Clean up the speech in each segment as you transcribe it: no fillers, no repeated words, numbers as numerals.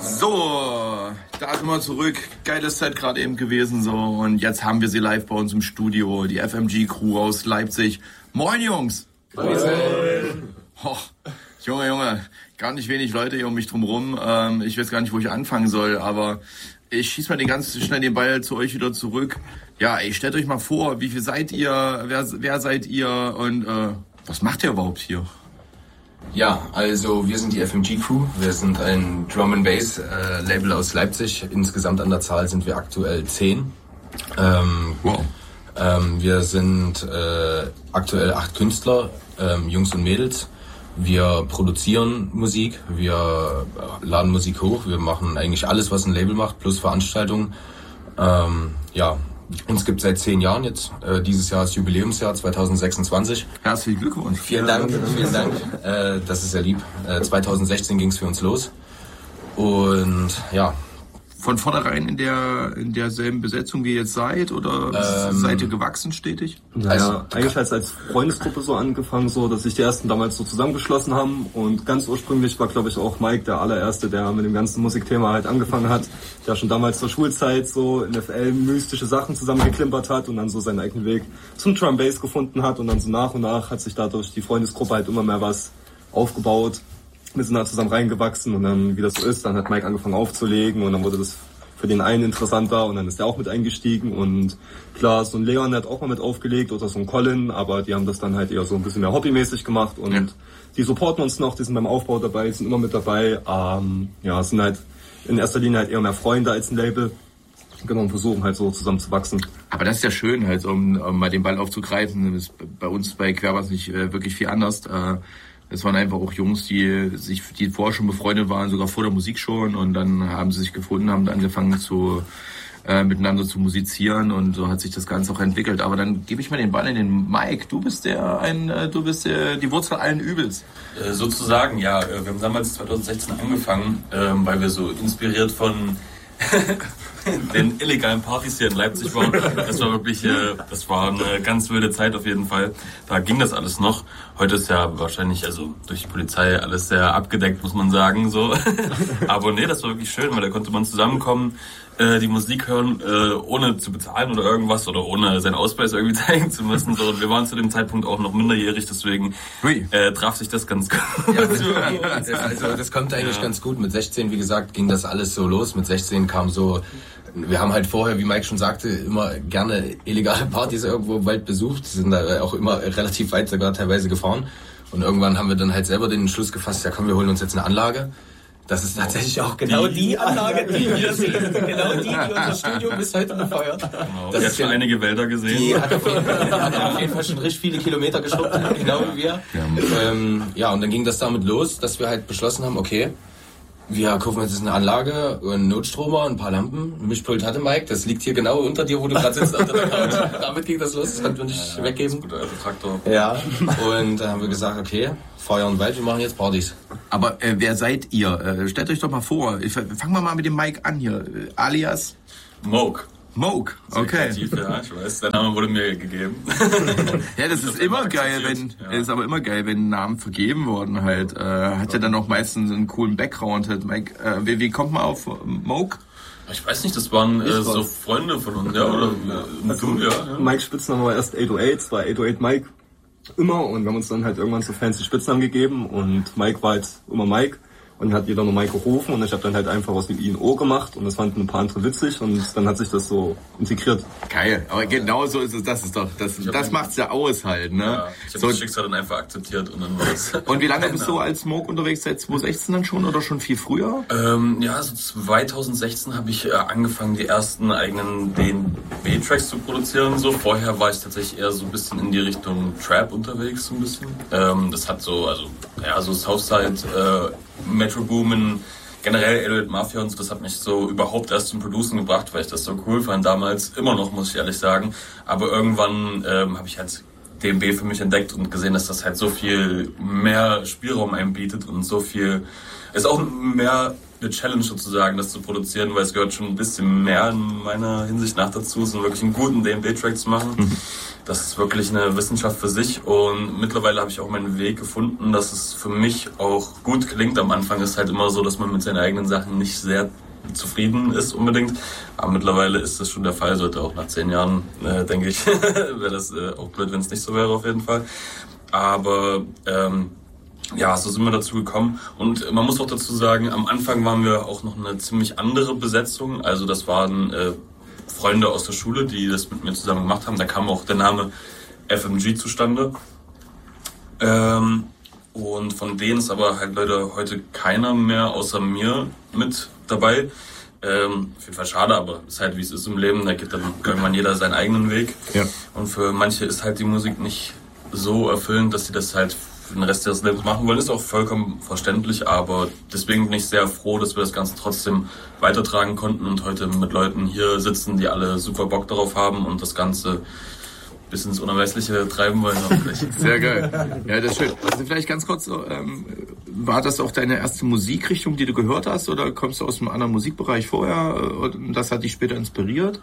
So, da sind wir zurück. Geiles Set gerade eben gewesen so und jetzt haben wir sie live bei uns im Studio, die FMG-Crew aus Leipzig. Moin Jungs! Moin! Oh, Junge, gar nicht wenig Leute hier um mich drum rum. Ich weiß gar nicht, wo ich anfangen soll, aber ich schieß mal ganz schnell den Ball zu euch wieder zurück. Ja, ey, stellt euch mal vor, wie viel seid ihr, wer seid ihr und was macht ihr überhaupt hier? Ja, also wir sind die FMG-Crew. Wir sind ein Drum-and-Bass-Label aus Leipzig. Insgesamt an der Zahl sind wir aktuell 10. Wow. Wir sind aktuell 8 Künstler, Jungs und Mädels. Wir produzieren Musik, wir laden Musik hoch, wir machen eigentlich alles, was ein Label macht, plus Veranstaltungen. Ja, uns gibt es seit 10 Jahren jetzt. Dieses Jahr ist Jubiläumsjahr 2026. Herzlichen Glückwunsch. Vielen Dank. Das ist sehr lieb. 2016 ging es für uns los. Und ja. Von vornherein in derselben Besetzung wie ihr jetzt seid oder seid ihr gewachsen stetig? Naja, eigentlich als Freundesgruppe so angefangen, so dass sich die ersten damals so zusammengeschlossen haben und ganz ursprünglich war, glaube ich, auch Mike der allererste, der mit dem ganzen Musikthema halt angefangen hat, der schon damals zur Schulzeit so in FL mystische Sachen zusammengeklimpert hat und dann so seinen eigenen Weg zum Drum Bass gefunden hat und dann so nach und nach hat sich dadurch die Freundesgruppe halt immer mehr was aufgebaut. Wir sind da zusammen reingewachsen und dann, wie das so ist, dann hat Mike angefangen aufzulegen und dann wurde das für den einen interessanter und dann ist der auch mit eingestiegen und klar, so ein Leon hat auch mal mit aufgelegt oder so ein Colin, aber die haben das dann halt eher so ein bisschen mehr hobbymäßig gemacht und die supporten uns noch, die sind beim Aufbau dabei, sind immer mit dabei, ja, sind halt in erster Linie halt eher mehr Freunde als ein Label. Genau, und versuchen halt so zusammen zu wachsen. Aber das ist ja schön, halt, um mal den Ball aufzugreifen, das ist bei uns bei Querbass nicht wirklich viel anders. Es waren einfach auch Jungs, die vorher schon befreundet waren, sogar vor der Musik schon. Und dann haben sie sich gefunden, haben angefangen miteinander zu musizieren und so hat sich das Ganze auch entwickelt. Aber dann gebe ich mal den Ball in den Mike. Du bist die Wurzel allen Übels. Sozusagen, ja. Wir haben damals 2016 angefangen, weil wir so inspiriert von den illegalen Partys hier in Leipzig waren. Das war wirklich, das war eine ganz wilde Zeit auf jeden Fall. Da ging das alles noch. Heute ist ja wahrscheinlich, also durch die Polizei alles sehr abgedeckt, muss man sagen, so. Aber nee, das war wirklich schön, weil da konnte man zusammenkommen, die Musik hören, ohne zu bezahlen oder irgendwas oder ohne seinen Ausweis irgendwie zeigen zu müssen. So. Und wir waren zu dem Zeitpunkt auch noch minderjährig, deswegen traf sich das ganz gut. Ja, also das kommt eigentlich ganz gut. Mit 16, wie gesagt, ging das alles so los. Mit 16 kam so, wir haben halt vorher, wie Mike schon sagte, immer gerne illegale Partys irgendwo im Wald besucht, sind da auch immer relativ weit sogar teilweise gefahren. Und irgendwann haben wir dann halt selber den Entschluss gefasst, ja komm, wir holen uns jetzt eine Anlage. Das ist tatsächlich auch genau die Anlage, die wir sehen. Genau die unser Studio bis heute befeuert. Genau. Das ist schon einige Wälder gesehen. Die hat auf jeden Fall schon richtig viele Kilometer geschrubbt, genau wie wir. Ja, und dann ging das damit los, dass wir halt beschlossen haben, okay, wir kaufen jetzt eine Anlage, einen Notstromer, ein paar Lampen. Ein Mischpult hatte Mike, das liegt hier genau unter dir, wo du gerade sitzt, unter der Couch. Damit ging das los, das konnten wir nicht weggeben. Das ist gut, Traktor. Ja, und da haben wir gesagt, okay, Feuer und Wald, wir machen jetzt Partys. Aber wer seid ihr? Stellt euch doch mal vor. Fangen wir mal mit dem Mike an hier. Alias? Moke, okay. Kreativ, ja, ich weiß. Der Name wurde mir gegeben. Ja, das ist immer geil, ist aber immer geil, wenn Namen vergeben wurden halt. Hat ja dann auch meistens einen coolen Background halt. Mike, wie kommt man auf Moke? Ich weiß nicht, das waren so Freunde von uns, ja, oder du, ja. Mike's Spitzname war erst 808, war 808 Mike. Immer und wir haben uns dann halt irgendwann so fancy Spitznamen gegeben und Mike war halt immer Mike. Und hat jeder nur Mike gerufen und ich habe dann halt einfach aus dem I ein O gemacht und das fanden ein paar andere witzig und dann hat sich das so integriert. Geil, aber genau so ist es, das macht's ja aus halt, ne? Ja, ich habe das Schicksal dann einfach akzeptiert und dann war's. Und wie lange bist du als Moke unterwegs? Seit 2016 dann schon oder schon viel früher? Ja, so 2016 habe ich angefangen, die ersten eigenen DNB-Tracks zu produzieren. So vorher war ich tatsächlich eher so ein bisschen in die Richtung Trap unterwegs, so ein bisschen. Das hat so, so Southside, Metro Boomin, generell 808 Mafia und so, das hat mich so überhaupt erst zum Producen gebracht, weil ich das so cool fand damals, immer noch, muss ich ehrlich sagen. Aber irgendwann habe ich halt DNB für mich entdeckt und gesehen, dass das halt so viel mehr Spielraum einem bietet und so viel, ist auch mehr eine Challenge sozusagen, das zu produzieren, weil es gehört schon ein bisschen mehr in meiner Hinsicht nach dazu, so wirklich einen guten DnB-Track zu machen. Das ist wirklich eine Wissenschaft für sich und mittlerweile habe ich auch meinen Weg gefunden, dass es für mich auch gut gelingt. Am Anfang ist halt immer so, dass man mit seinen eigenen Sachen nicht sehr zufrieden ist unbedingt, aber mittlerweile ist das schon der Fall, sollte auch nach 10 Jahren, denke ich, wäre das auch blöd, wenn es nicht so wäre auf jeden Fall. Aber ja, so sind wir dazu gekommen und man muss auch dazu sagen, am Anfang waren wir auch noch eine ziemlich andere Besetzung, also das waren Freunde aus der Schule, die das mit mir zusammen gemacht haben, da kam auch der Name FMG zustande und von denen ist aber halt leider heute keiner mehr außer mir mit dabei. Auf jeden Fall schade, aber es ist halt wie es ist im Leben, da geht dann irgendwann jeder seinen eigenen Weg und für manche ist halt die Musik nicht so erfüllend, dass sie das halt für den Rest ihres Lebens machen wollen, ist auch vollkommen verständlich, aber deswegen bin ich sehr froh, dass wir das Ganze trotzdem weitertragen konnten und heute mit Leuten hier sitzen, die alle super Bock darauf haben und das Ganze bis ins Unermessliche treiben wollen. Sehr geil. Ja, das ist schön. Also vielleicht ganz kurz, war das auch deine erste Musikrichtung, die du gehört hast, oder kommst du aus einem anderen Musikbereich vorher und das hat dich später inspiriert?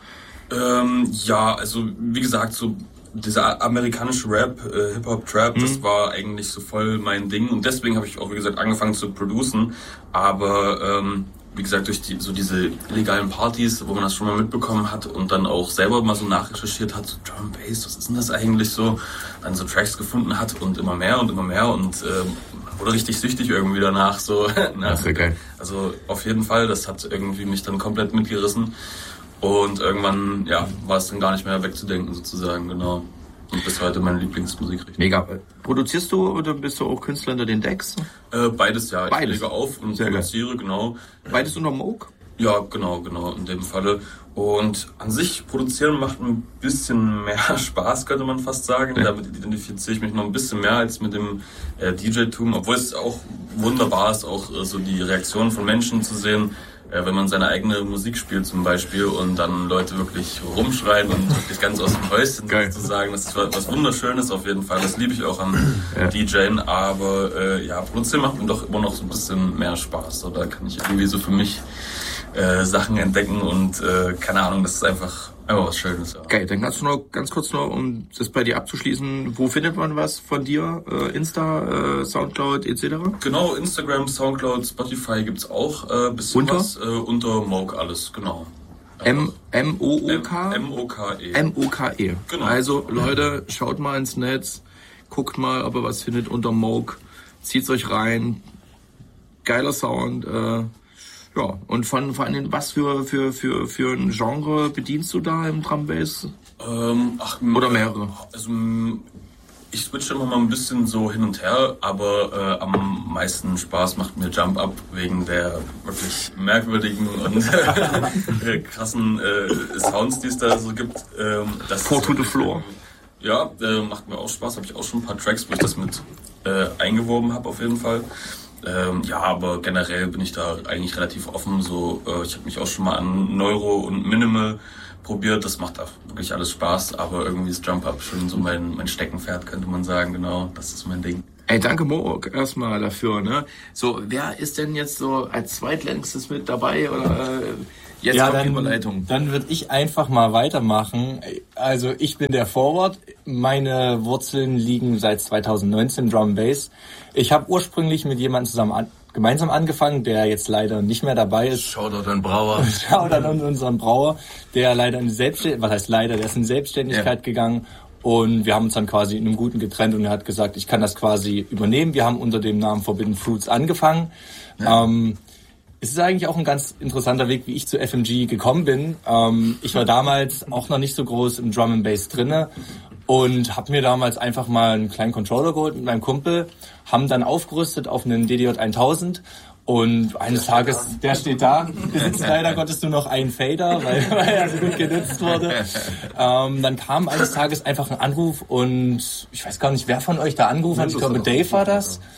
Ja, also wie gesagt, so dieser amerikanische Rap, Hip-Hop-Trap, das war eigentlich so voll mein Ding und deswegen habe ich auch, wie gesagt, angefangen zu producen, aber wie gesagt, durch diese illegalen Partys, wo man das schon mal mitbekommen hat und dann auch selber mal so nachrecherchiert hat, so Drum Bass, was ist denn das eigentlich so, dann so Tracks gefunden hat und immer mehr und wurde richtig süchtig irgendwie danach, so. Das ist ja geil. Also auf jeden Fall, das hat irgendwie mich dann komplett mitgerissen. Und irgendwann, ja, war es dann gar nicht mehr wegzudenken sozusagen, genau. Und bis heute meine Lieblingsmusikrichtung. Mega. Produzierst du oder bist du auch Künstler unter den Decks? Beides, ja. Beides. Ich lege auf und sehr produziere, geil. Genau. Beides unter Moog? Ja, genau, in dem Falle. Und an sich produzieren macht ein bisschen mehr Spaß, könnte man fast sagen. Ja. Damit identifiziere ich mich noch ein bisschen mehr als mit dem DJ-Tum, obwohl es auch wunderbar ist, auch so die Reaktionen von Menschen zu sehen, wenn man seine eigene Musik spielt zum Beispiel und dann Leute wirklich rumschreien und wirklich ganz aus dem Häuschen sozusagen. Das ist was Wunderschönes auf jeden Fall. Das liebe ich auch an DJen, aber ja, produzieren macht mir doch immer noch so ein bisschen mehr Spaß. So, da kann ich irgendwie so für mich Sachen entdecken und keine Ahnung, das ist einfach was Schönes. Ja. Geil, dann kannst du noch ganz kurz noch, um das bei dir abzuschließen, wo findet man was von dir? Insta, Soundcloud etc.? Genau, Instagram, Soundcloud, Spotify gibt's auch bisschen unter? Was. Unter Moog alles, genau. M-O-O-K? M-O-K-E. M-O-K-E. Genau. Also Leute, schaut mal ins Netz, guckt mal, ob ihr was findet unter Moog, zieht's euch rein, geiler Sound, ja, und vor allem, was für ein Genre bedienst du da im Drum Bass? Oder mehrere? Also, ich switche immer mal ein bisschen so hin und her, aber am meisten Spaß macht mir Jump Up wegen der wirklich merkwürdigen und krassen Sounds, die es da so gibt. Four to the Floor. Ja, macht mir auch Spaß. Habe ich auch schon ein paar Tracks, wo ich das mit eingewoben habe auf jeden Fall. Ja, aber generell bin ich da eigentlich relativ offen. So, ich habe mich auch schon mal an Neuro und Minimal probiert. Das macht auch wirklich alles Spaß, aber irgendwie ist Jump Up schon so mein Steckenpferd, könnte man sagen. Genau, das ist mein Ding. Ey, danke Moog erstmal dafür, ne? So, wer ist denn jetzt so als Zweitlängstes mit dabei oder jetzt ja, kommt die Überleitung? Dann würde ich einfach mal weitermachen. Also ich bin der Forward. Meine Wurzeln liegen seit 2019 im Drum Bass. Ich habe ursprünglich mit jemandem gemeinsam angefangen, der jetzt leider nicht mehr dabei ist. Shoutout an Brauer. Shoutout an unseren Brauer, der leider in der ist in Selbstständigkeit gegangen. Und wir haben uns dann quasi in einem Guten getrennt und er hat gesagt, ich kann das quasi übernehmen. Wir haben unter dem Namen Forbidden Fruits angefangen. Ja. Es ist eigentlich auch ein ganz interessanter Weg, wie ich zu FMG gekommen bin. Ich war damals auch noch nicht so groß im Drum and Bass drinne und habe mir damals einfach mal einen kleinen Controller geholt mit meinem Kumpel, haben dann aufgerüstet auf einen DDJ 1000 und eines Tages, der steht da, besitzt leider Gottes nur noch einen Fader, weil er so gut genutzt wurde. Dann kam eines Tages einfach ein Anruf und ich weiß gar nicht, wer von euch da angerufen hat, ich glaube Dave war das.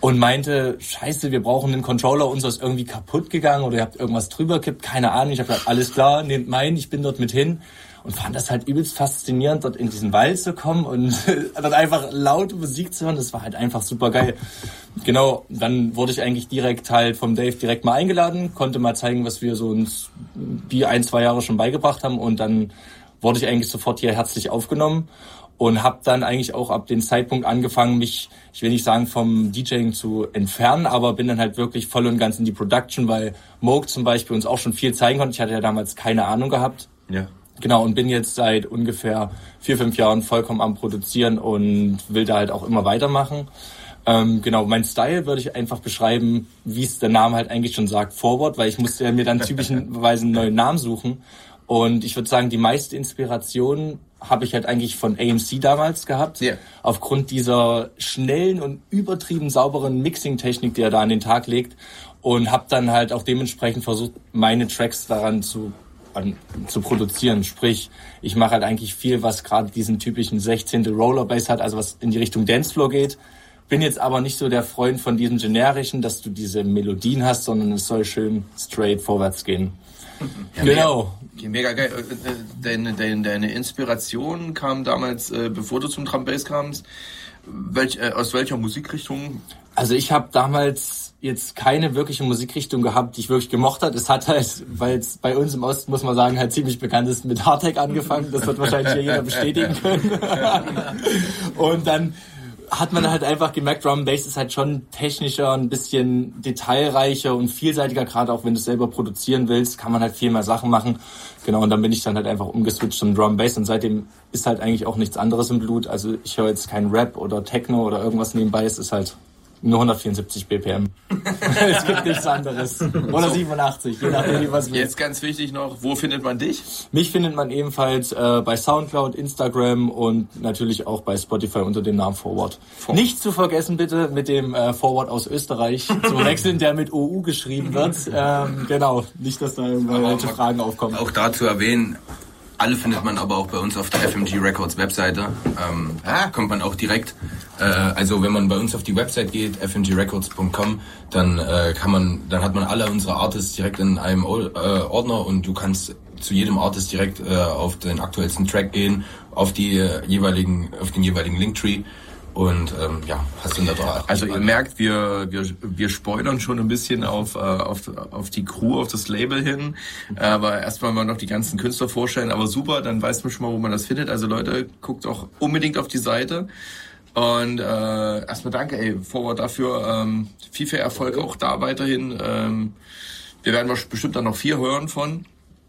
und meinte, scheiße, wir brauchen einen Controller, uns ist irgendwie kaputt gegangen oder ihr habt irgendwas drüber gekippt, keine Ahnung. Ich habe gesagt, alles klar, nehmt meinen, ich bin dort mit hin. Und fand das halt übelst faszinierend, dort in diesen Wald zu kommen und dann einfach laute Musik zu hören. Das war halt einfach super geil. Genau, dann wurde ich eigentlich direkt halt vom Dave direkt mal eingeladen, konnte mal zeigen, was wir so uns die 1-2 Jahre schon beigebracht haben. Und dann wurde ich eigentlich sofort hier herzlich aufgenommen und habe dann eigentlich auch ab dem Zeitpunkt angefangen, mich, ich will nicht sagen vom DJing zu entfernen, aber bin dann halt wirklich voll und ganz in die Production, weil Moog zum Beispiel uns auch schon viel zeigen konnte. Ich hatte ja damals keine Ahnung gehabt. Ja. Genau, und bin jetzt seit ungefähr 4-5 Jahren vollkommen am Produzieren und will da halt auch immer weitermachen. Genau, mein Style würde ich einfach beschreiben, wie es der Name halt eigentlich schon sagt, Forward, weil ich musste ja mir dann typischerweise einen neuen Namen suchen. Und ich würde sagen, die meiste Inspiration habe ich halt eigentlich von AMC damals gehabt. Yeah. Aufgrund dieser schnellen und übertrieben sauberen Mixing-Technik, die er da an den Tag legt. Und habe dann halt auch dementsprechend versucht, meine Tracks daran zu produzieren. Sprich, ich mache halt eigentlich viel, was gerade diesen typischen 16. Rollerbass hat, also was in die Richtung Dancefloor geht. Bin jetzt aber nicht so der Freund von diesem generischen, dass du diese Melodien hast, sondern es soll schön straight vorwärts gehen. Ja, genau. Mega geil. Deine Inspiration kam damals, bevor du zum Drum Bass kamst, aus welcher Musikrichtung? Also ich habe damals jetzt keine wirkliche Musikrichtung gehabt, die ich wirklich gemocht habe. Es hat halt, weil es bei uns im Osten, muss man sagen, halt ziemlich bekannt ist, mit Hardtech angefangen. Das wird wahrscheinlich hier jeder bestätigen können. Und dann hat man halt einfach gemerkt, Drum Bass ist halt schon technischer, ein bisschen detailreicher und vielseitiger, gerade auch wenn du es selber produzieren willst, kann man halt viel mehr Sachen machen. Genau, und dann bin ich dann halt einfach umgeswitcht zum Drum Bass und seitdem ist halt eigentlich auch nichts anderes im Blut. Also ich höre jetzt kein Rap oder Techno oder irgendwas nebenbei, es ist halt nur 174 BPM. Es gibt nichts anderes. Oder 87, je nachdem, wie was will. Jetzt ganz wichtig noch, wo findet man dich? Mich findet man ebenfalls bei Soundcloud, Instagram und natürlich auch bei Spotify unter dem Namen Forward. Nicht zu vergessen bitte mit dem Forward aus Österreich zu wechseln, der mit OU geschrieben wird. Genau, nicht, dass da irgendwelche Fragen aufkommen. Auch dazu erwähnen, alle findet man aber auch bei uns auf der FMG Records Webseite. Kommt man auch direkt. Also wenn man bei uns auf die Website geht, fmgrecords.com, dann hat man alle unsere Artists direkt in einem Ordner und du kannst zu jedem Artist direkt auf den aktuellsten Track gehen, auf den jeweiligen Linktree. Und hast du da. Also ihr merkt, wir spoilern schon ein bisschen auf die Crew, auf das Label hin. Aber erstmal mal noch die ganzen Künstler vorstellen. Aber super, dann weiß man schon mal, wo man das findet. Also Leute, guckt auch unbedingt auf die Seite. Und erstmal danke, Forward dafür. Viel Erfolg auch da weiterhin. Wir werden bestimmt dann noch 4 hören von.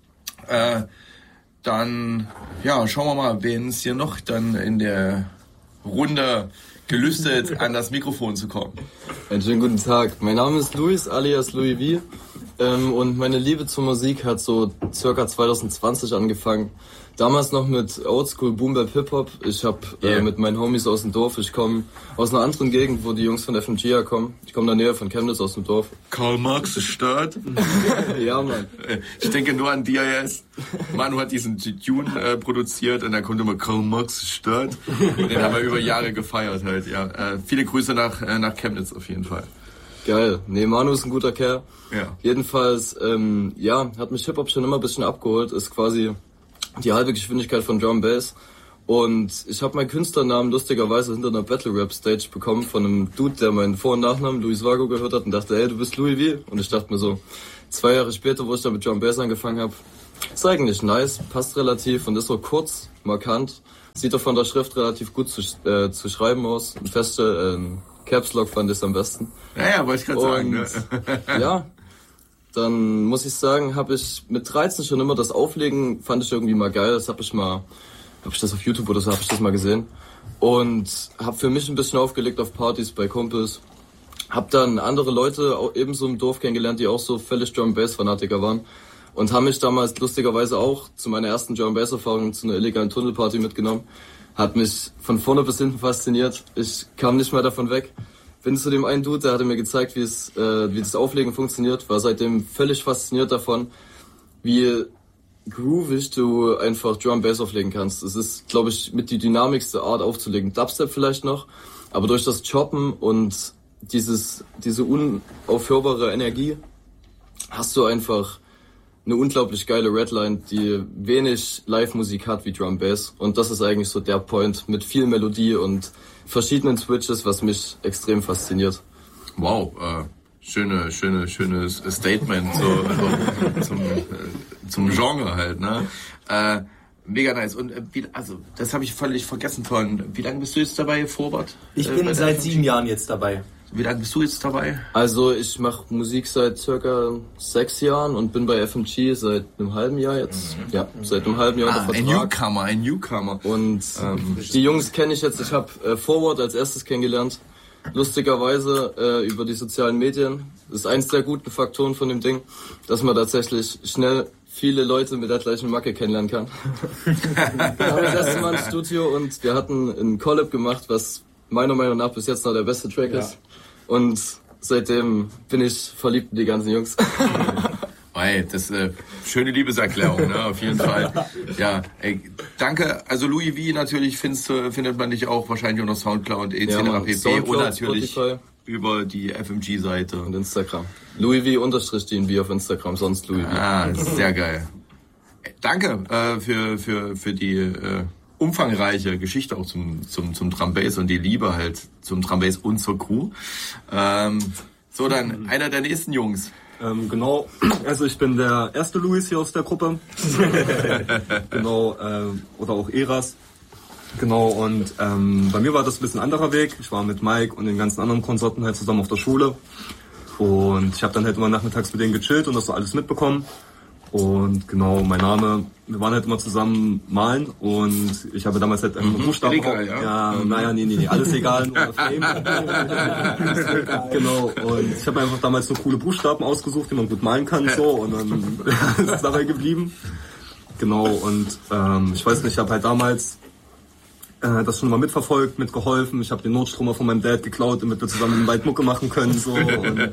Dann schauen wir mal, wen es hier noch dann in der Runde gelüstet, an das Mikrofon zu kommen. Einen schönen guten Tag. Mein Name ist Luis, alias Louis V. Und meine Liebe zur Musik hat so circa 2020 angefangen. Damals noch mit Oldschool Boom Bap Hip Hop. Ich habe mit meinen Homies aus dem Dorf, ich komme aus einer anderen Gegend, wo die Jungs von FMG herkommen. Ich komme in der Nähe von Chemnitz aus dem Dorf. Karl Marx ist Stadt. Ja, Mann. Ich denke nur an DIS. Manu hat diesen Tune produziert und dann kommt immer Karl Marx ist Stadt. Und den haben wir über Jahre gefeiert halt, ja. Viele Grüße nach Chemnitz auf jeden Fall. Geil. Nee, Manu ist ein guter Kerl. Ja. Jedenfalls, hat mich Hip Hop schon immer ein bisschen abgeholt. Ist quasi die halbe Geschwindigkeit von Drum Bass. Und ich habe meinen Künstlernamen lustigerweise hinter einer Battle Rap Stage bekommen von einem Dude, der meinen Vor- und Nachnamen Luis Vago gehört hat und dachte, hey, du bist Louis V. Und ich dachte mir so, 2 Jahre später, wo ich da mit Drum Bass angefangen habe, ist eigentlich nice, passt relativ und ist so kurz, markant. Sieht auch von der Schrift relativ gut zu schreiben aus. Ein Caps Lock fand ich am besten. Ja, wollte ich gerade sagen. Ne? Ja, dann muss ich sagen, habe ich mit 13 schon immer das Auflegen, fand ich irgendwie mal geil. Das habe ich das auf YouTube oder so, habe ich das mal gesehen. Und habe für mich ein bisschen aufgelegt auf Partys bei Kumpels. Hab dann andere Leute ebenso im Dorf kennengelernt, die auch so völlig Drum-Bass-Fanatiker waren. Und haben mich damals lustigerweise auch zu meiner ersten Drum-Bass-Erfahrung zu einer illegalen Tunnelparty mitgenommen. Hat mich von vorne bis hinten fasziniert. Ich kam nicht mehr davon weg. Bin zu dem einen Dude, der hatte mir gezeigt, wie das Auflegen funktioniert. War seitdem völlig fasziniert davon, wie groovig du einfach Drum Bass auflegen kannst. Es ist, glaube ich, mit die dynamischste Art aufzulegen. Dubstep vielleicht noch, aber durch das Choppen und diese unaufhörbare Energie, hast du einfach eine unglaublich geile Redline, die wenig Live-Musik hat wie Drum Bass. Und das ist eigentlich so der Point mit viel Melodie und verschiedenen Switches, was mich extrem fasziniert. Wow, schönes Statement zum Genre halt, ne? Mega nice. Und das habe ich völlig vergessen vorhin. Wie lange bist du jetzt dabei, Vorbert? Ich bin seit 7 Jahren jetzt dabei. Wie lange bist du jetzt dabei? Also ich mache Musik seit circa 6 Jahren und bin bei FMG seit einem halben Jahr jetzt. Ja, seit einem halben Jahr unter Vertrag. Ein Newcomer. Und die Jungs kenne ich jetzt. Ich habe Forward als erstes kennengelernt. Lustigerweise über die sozialen Medien. Das ist eins der guten Faktoren von dem Ding, dass man tatsächlich schnell viele Leute mit der gleichen Macke kennenlernen kann. Wir haben das erste Mal im Studio und wir hatten ein Collab gemacht, was meiner Meinung nach bis jetzt noch der beste Track ist. Und seitdem bin ich verliebt in die ganzen Jungs. Ey, das ist schöne Liebeserklärung, ne? Auf jeden Fall. Ja, ey, danke. Also Louis V natürlich findet man dich auch wahrscheinlich unter Soundcloud etc. pp. Soundcloud, und natürlich Spotify. Über die FMG-Seite. Und Instagram. Louis V_DNB auf Instagram, sonst Louis V. Ah, sehr geil. Danke für die umfangreiche Geschichte auch zum Drum Bass und die Liebe halt zum Drum Bass und zur Crew. So, dann einer der nächsten Jungs. Genau, also ich bin der erste Louis hier aus der Gruppe. Genau, oder auch Eras. Genau, und bei mir war das ein bisschen anderer Weg. Ich war mit Mike und den ganzen anderen Konsorten halt zusammen auf der Schule. Und ich habe dann halt immer nachmittags mit denen gechillt und das so alles mitbekommen. Und genau, mein Name, wir waren halt immer zusammen malen und ich habe damals halt einfach Buchstaben. Illegal, ja? Naja, nee, alles egal, nur Fame. Genau, und ich habe einfach damals so coole Buchstaben ausgesucht, die man gut malen kann, so, und dann ist es dabei geblieben. Genau, und ich weiß nicht, ich habe halt damals das schon mal mitverfolgt, mitgeholfen. Ich habe den Notstromer von meinem Dad geklaut, damit wir zusammen einen Wald Mucke machen können. So. Und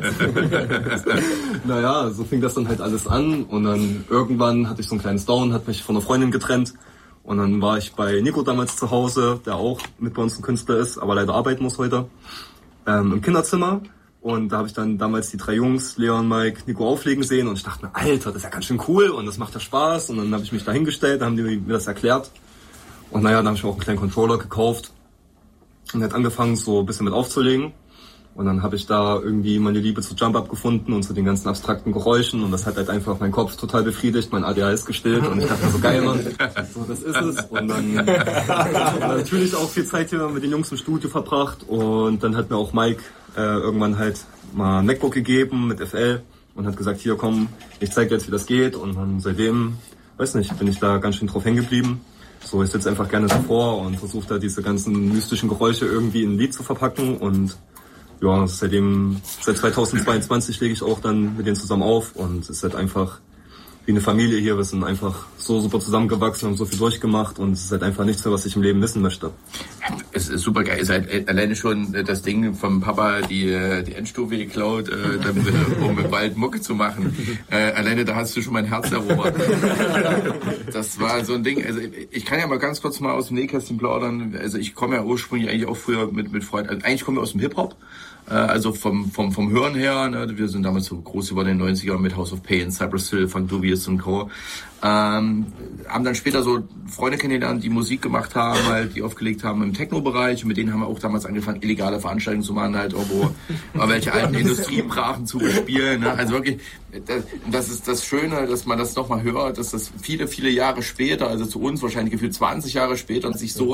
naja, so fing das dann halt alles an. Und dann irgendwann hatte ich so ein kleines Down, hat mich von einer Freundin getrennt. Und dann war ich bei Nico damals zu Hause, der auch mit bei uns ein Künstler ist, aber leider arbeiten muss heute, im Kinderzimmer. Und da habe ich dann damals die 3 Jungs, Leon, Mike, Nico auflegen sehen. Und ich dachte mir, Alter, das ist ja ganz schön cool und das macht ja Spaß. Und dann habe ich mich da hingestellt, da haben die mir das erklärt. Und naja, dann habe ich mir auch einen kleinen Controller gekauft und hat angefangen, so ein bisschen mit aufzulegen. Und dann habe ich da irgendwie meine Liebe zu Jump-Up gefunden und zu den ganzen abstrakten Geräuschen. Und das hat halt einfach meinen Kopf total befriedigt, mein ADHS gestillt. Und ich dachte mir so, geil, Mann, so, das ist es. Und dann natürlich auch viel Zeit hier mit den Jungs im Studio verbracht. Und dann hat mir auch Mike irgendwann halt mal ein MacBook gegeben mit FL und hat gesagt, hier komm, ich zeig dir jetzt, wie das geht. Und dann seitdem, weiß nicht, bin ich da ganz schön drauf hängen geblieben. So, ich sitze einfach gerne davor und versuche da diese ganzen mystischen Geräusche irgendwie in ein Lied zu verpacken und ja, seit 2022 lege ich auch dann mit denen zusammen auf und es ist halt einfach wie eine Familie hier. Wir sind einfach so super zusammengewachsen, haben so viel durchgemacht und es ist halt einfach nichts mehr, was ich im Leben missen möchte. Es ist super geil. Es ist halt alleine schon das Ding vom Papa, die Endstufe geklaut, um im Wald Mucke zu machen. Alleine da hast du schon mein Herz erobert. Das war so ein Ding. Also ich kann ja mal ganz kurz mal aus dem Nähkästchen plaudern. Also ich komme ja ursprünglich eigentlich auch früher mit Freunden. Also eigentlich komme ich aus dem Hip-Hop. Also vom Hören her, ne, wir sind damals so groß über den 90ern mit House of Pain, Cypress Hill, Funk Dubious und Co. Haben dann später so Freunde kennengelernt, die Musik gemacht haben, halt, die aufgelegt haben im Techno-Bereich. Und mit denen haben wir auch damals angefangen, illegale Veranstaltungen zu machen, halt irgendwo welche alten Industriebrachen zu bespielen. Ne? Also wirklich, das ist das Schöne, dass man das nochmal hört, dass das viele, viele Jahre später, also zu uns wahrscheinlich gefühlt 20 Jahre später, sich so